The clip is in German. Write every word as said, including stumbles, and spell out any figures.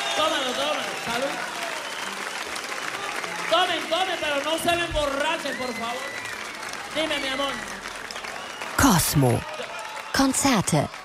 Tómalo, tómalo. Salud. Tomen, tomen, pero no se me emborrachen, por favor. Dime, mi amor. Cosmo. Konzerte,